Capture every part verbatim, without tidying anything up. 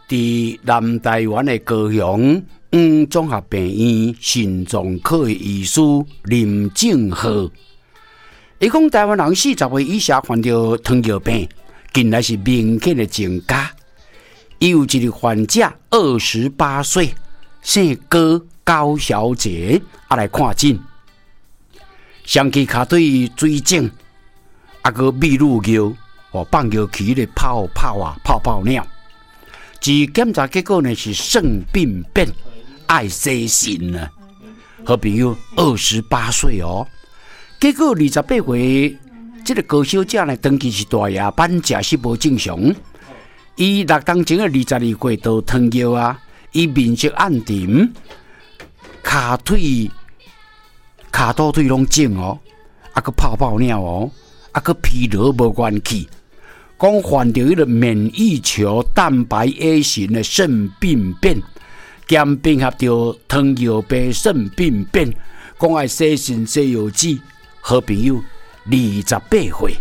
在南台湾的高雄黄综合病院心脏科的医师林正和，伊讲台湾人四十岁以下患着糖尿病，近来是明显的增加。伊有一个患者二十八岁，姓高高小姐，啊来看诊，双膝骹腿水肿，啊个泌乳牛哦放尿期咧泡泡啊泡泡尿，其检查结果呢是肾病变。爱生肾啊，好朋友二十八岁哦，结果二十八岁，这个高小姐呢，当期是大夜班，食食无正常。伊六当前的二十二岁都糖尿啊，伊面色暗沉，骹腿、骹肚腿拢肿哦，啊个泡泡尿哦，啊个疲劳无元气，讲患着迄个免疫球蛋白 A 型的肾病变。兼并合着糖尿病肾病变，讲爱洗肾洗药剂，好朋友二十八岁。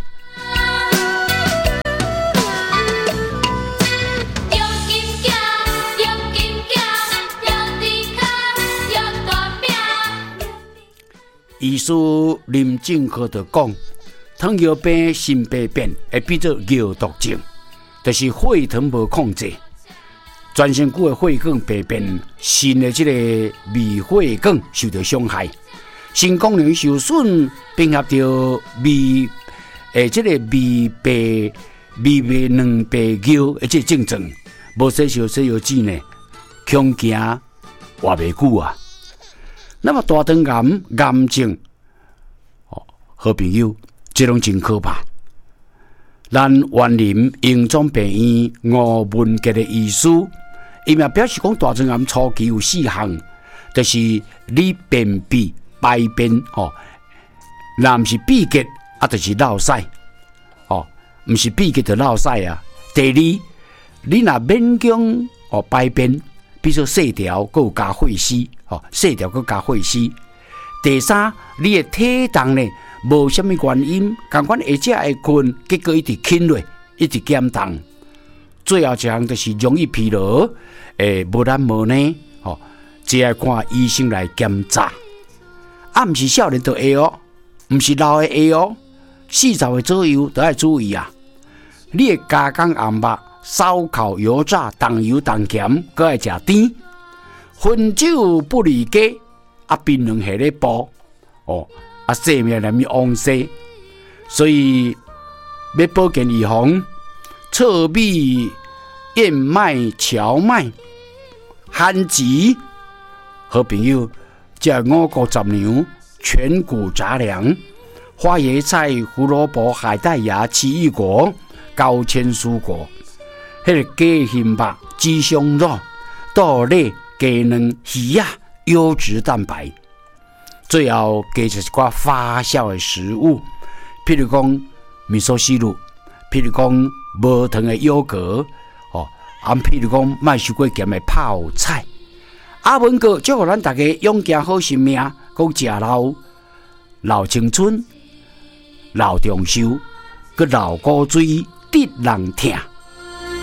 医师林正和就讲，糖尿病肾病变会变做尿毒症，就是血糖无控制。全身躯的血管病变，肾的这个微血管受到伤害，肾功能受损，并合着微诶这个微白微白两白尿的这症状，无洗手洗药剂呢，恐惊活袂久啊。那么大肠癌癌症，哦，好朋友，这种真可怕。咱园林荣总病院吴文杰的医师。伊嘛表示讲，大肠癌初期有四项，就是你便秘、排便哦，若毋是闭结啊，就是落屎哦，毋是闭结就落屎啊。第二，你若勉强哦排便，比如说细条，佮有加血丝哦，细条佮加血丝。第三，你的体重呢，无什么原因，共款下只会困，结果一直轻落，一直减重。最后一项就是容易疲劳，诶，无咱无呢，吼，只爱看医生来检查。啊，毋是少年就会哦，毋是老的会哦，四十岁左右都要注意啊。你的加工红肉、烧烤、油炸、重油重咸，搁爱食甜，烟酒不离家，啊，槟榔下咧煲，哦，啊，生命难免往西，所以要保健预防。侧壁、燕麦、荞麦、番薯，好朋友，这五谷杂粮、全谷杂粮、花椰菜、胡萝卜、海带芽、奇异果、高纤蔬果，迄个鸡胸肉、鸡胸肉、豆类、鸡卵、鱼啊，优质蛋白。最后加就是一寡发酵的食物，譬如讲味噌汁露，譬如讲无糖的优格，哦，啊，譬如讲莫伤过咸的泡菜。阿文哥祝福咱大家永健好生命，讲食老老青春、老长寿，佮老古水得人疼。